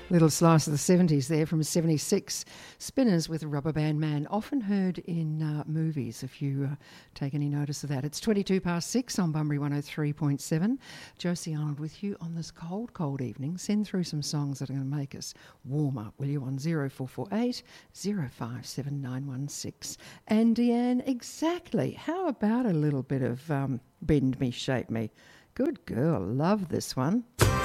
Little slice of the 70s there from 76. Spinners with Rubber Band Man, often heard in movies, if you take any notice of that. It's 22 past 6 on Bunbury 103.7. Josie Arnold with you on this cold, cold evening. Send through some songs that are going to make us warm up, will you, on 0448 057916. And Deanne, exactly. How about a little bit of Bend Me, Shape Me? Good girl. Love this one.